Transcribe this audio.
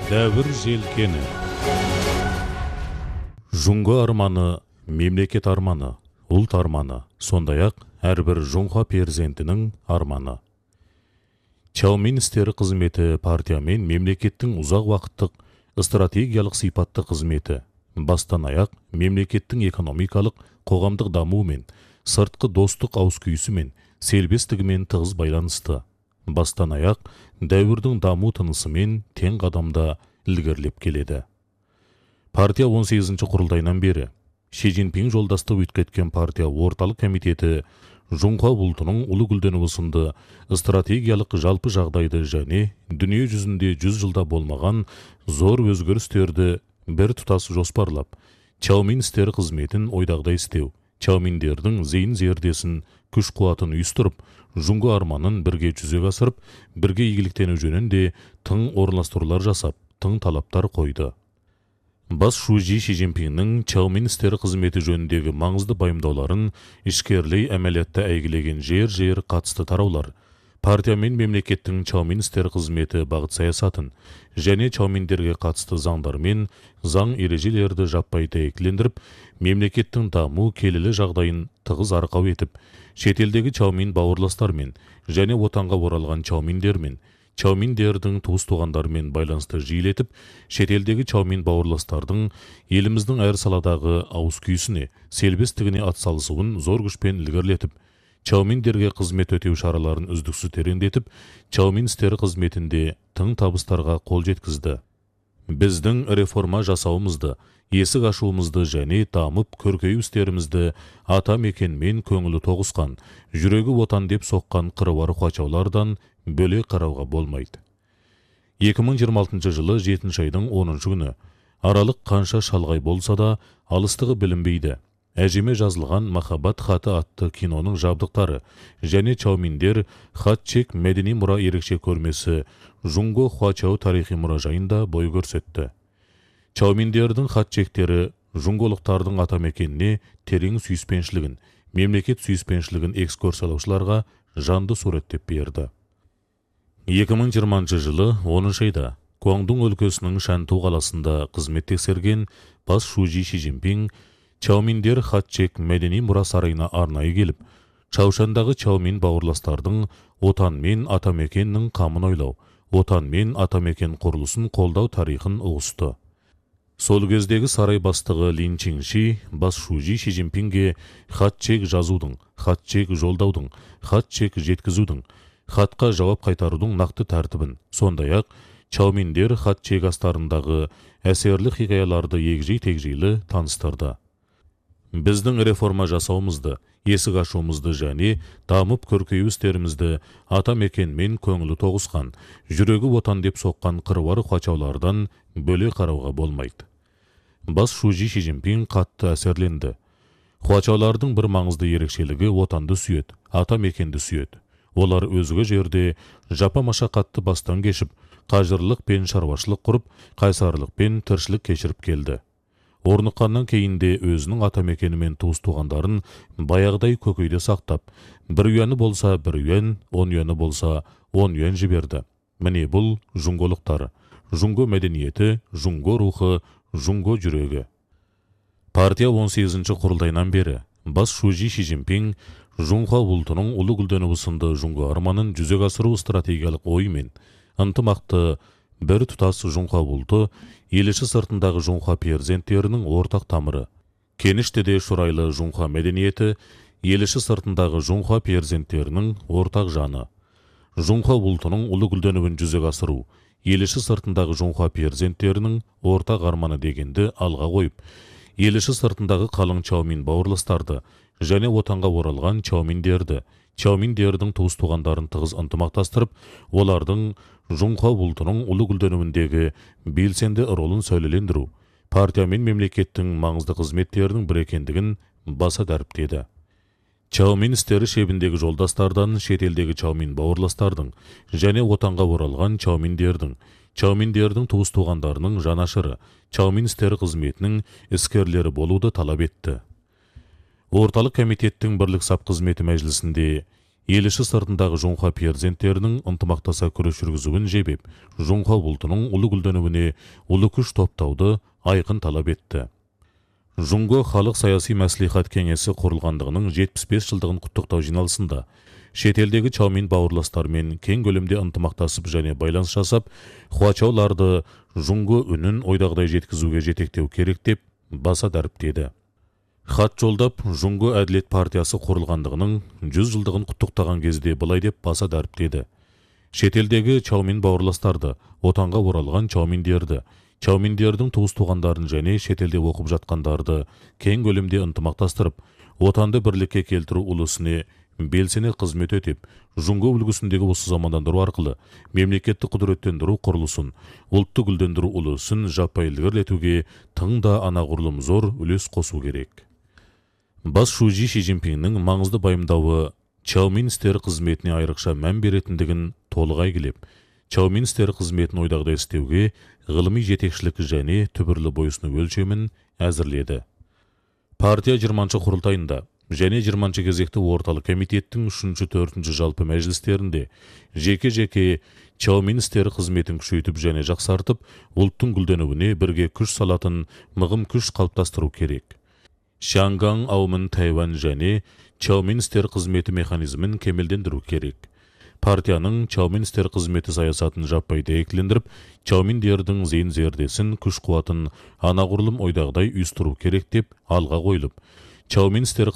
Дәуір желкені. Жұңғы арманы, мемлекет арманы, ұлт арманы, сондай-ақ әрбір жұңға перзентінің арманы. Чаумин істері қызметі партия мен мемлекеттің ұзақ уақыттық стратегиялық сипатты қызметі, бастан аяқ мемлекеттің экономикалық, қоғамдық дамуы мен сыртқы достық ауызкүйісі мен селбестігімен тығыз байланысты. Бастан аяқ дәуірдің даму тынысымен тең қадамда ілгерілеп келеді. Партия 18-ші құрылтайынан бері Ши Цзиньпин жолдастық өткеткен партия орталық комитеті Жұңға ұлтының ұлы гүлденуі сынды стратегиялық жалпы жағдайды және дүние жүзінде 100 жылда болмаған зор өзгерістерді бір тұтас жоспарлап, Чаумин істері қызметін ойдағдай істеу, Чауминдердің зейін зердесін, күш қуатын үйістіріп, жұңғы арманын бірге жүзеге асырып, бірге игіліктену жөнінде тың орналастырулар жасап, тың талаптар қойды. Бас Ши Цзиньпиннің Чаумин істері қызметі жөніндегі маңызды байымдауларын ішкерлей әмәлиятта әйгілеген жер қатысты тараулар, партия мен мемлекеттің Чаумин істері қызметі бағыт саясатын және Чауминдерге қатысты заңдар мен заң ережелерді жаппай дәйектілендіріп, мемлекеттің даму келелі жағдайын тығыз арқау етіп, шетелдегі Чаумин бауырластармен және отанға оралған Чауминдермен, Чауминдердің туыс-туғандармен байланысты жиілетіп, шетелдегі Чаумин бауырластардың еліміздің әр саладағы ауызкүйісіне, селбестігіне атсалысуын зор күшпен ілгерілетіп, Чауминдерге қызмет өтеу шараларын үздіксіз тереңдетіп, Чаумин істері қызметінде тың табыстарға қол жеткізді. Біздің реформа жасауымызды, есік ашуымызды және дамып көркею істерімізді ата мекенмен көңілі тоғысқан, жүрегі отан деп соққан қыруар қуачаулардан бөле қарауға болмайды. 2026 жылы 7 айдың 10 күні аралық қанша шалғай болса да алыстығы білінбейді. Әжеме жазылған «Махаббат хаты» атты киноның жабдықтары және Чауминдер хат-чек мәдени мұра ерекше көрмесі Жұңго Хуачау тарихи мұражайында бой көрсетті. Чауминдердің хат-чектері жұңголықтардың атамекеніне терең сүйіспеншілігін, мемлекет сүйіспеншілігін экскурсиялаушыларға жанды суреттеп берді. 2020 жылы 10 айда Гуандун өлкесінің Шаньту қаласында қызмет тексерген бас Ши Цзиньпин Чауминдер хат-чек мәдени мұра сарайына арнайы келіп, Чаушандағы Чаумин бауырластардың отан мен атамекеннің қамын ойлау, отан мен атамекен құрылысын қолдау тарихын ұғысты. Сол кездегі сарай бастығы Лин Чинши бас Ши Цзиньпинге хат-чек жазудың, хат-чек жолдаудың, хат-чек жеткізудің, хатқа жауап қайтарудың нақты тәртібін, сондай-ақ Чауминдер хат-чек астарындағы әсерлі хикаяларды егжей-тегжейлі таныстырды. Біздің реформа жасауымызды, есік ашуымызды және дамып көркею істерімізді ата мекенмен көңілі тоғысқан, жүрегі отан деп соққан қыруар қуачаулардан бөле қарауға болмайды. Бас Ши Цзиньпин қатты әсерленді. Қуачаулардың бір маңызды ерекшелігі отанды сүйет, ата мекенді сүйет. Олар өзге жерде жапа машақатты бастан кешіп, қажырлық пен шаруашылық құрып, қайсарлық пен тіршілік кешіріп келді. Орныққаннан кейінде өзінің атамекенімен туыс-туғандарын баяғыдай көкейде сақтап, бір үйәні болса бір үйән, 10 үйәні болса 10 үйән жіберді. Міне бұл жұңголықтар, жұңго мәдениеті, жұңго рухы, жұңго жүрегі. Партия 18-ші құрылтайынан бері бас Ши Цзиньпин Жұңға ұлтының ұлы гүлденуі сынды жұңғы арманын жүзеге асыру стратегиялық оймен ынтымақты бір тұтас Жұңға ұлты еліші сыртындағы Жұңға перзенттерінің ортақ тамыры. Кеніштеде шұрайлы Жұңға мәдениеті еліші сыртындағы Жұңға перзенттерінің ортақ жаны. Жұңға ұлтының ұлы гүлденуін жүзеге асыру еліші сыртындағы Жұңға перзенттерінің ортақ арманы дегенді алға қойып, еліші сыртындағы қалың Чаумин бауырластарды және отанға оралған Чауминдерді, Чауминдердің туыс-туғандарын тығыз ынтымақтастырып, олардың Жұңға ұлтының ұлы гүлденуіндегі белсенді ролын сөйлелендіру, партия мен мемлекеттің маңызды қызметтерінің бір екендігін баса дәріптеді. Чаумин істері шебіндегі жолдастардан шетелдегі Чаумин бауырластардың және отанға оралған Чауминдердің туыс-туғандарының жанашыры, Чаумин істері қызметінің іскерлері болуды талап етті. Орталық комитеттің бірлік сап қызметі мәжілісінде ел іші сыртындағы жоңға перзенттерінің ынтымақтаса күрес жүргізуін жебеп, жоңға ұлтының ұлы гүлденуіне ұлы күш топтауды айқын талап етті. Жұңғы халық саяси мәслихат кеңесі құрылғандығының 75 жылдығын құттықтау жиналысында шетелдегі чаумин бауырластармен кең көлемде ынтымақтасып және байланыс жасап, хуачауларды жұңғы үнін ойдағыдай жеткізуге жетектеу керек деп баса дәріптеді. Хат жолдап, жұңғы әділет партиясы құрылғандығының 100 жылдығын құттықтаған кезде былай деп баса дәріптеді. Шетелдегі чаумин бауырластарды, отанға оралған чауминдерді, чауминдердің туыс-туғандарын және шетелде оқып жатқандарды кең көлемде ынтымақтастырып, отанды бірлікке келтіру ұлысыне белсене қызмет өтеп, жұңғы үлгісіндегі осы замандандыру арқылы мемлекетті құдіреттендіру құрылысын, ұлтты гүлдендіру ұлысын жаппай ілгерілетуге тың да анағұрлым зор үлес қосу керек. Бас Шужи Ши Цзиньпиннің маңызды байымдауы чаумин істері қызметіне айрықша мән беретіндігін толығай келеп, чаумин істері қызметін ойдағыдай істеуге ғылыми жетекшілік және түбірлі бойсыну өлшемін әзірледі. Партия 20-шы құрылтайында және 20-шы кезекті орталық комитеттің 3-4 жалпы мәжілістерінде жеке-жеке чаумин істері қызметін күшейтіп және жақсартып, ұлттың гүлденуіне бірге күш салатын мығым күш қалыптастыру керек. Шанган, Аумын, Тайвань және чаумин істері қызметі механизмін кемелдендіру керек. Партияның чаумин істері қызметі саясатын жаппай дәйектілендіріп, чауминдердің зейін зердесін, күш қуатын анағұрлым ойдағыдай үйістіру керек деп алға қойылып, чаумин істері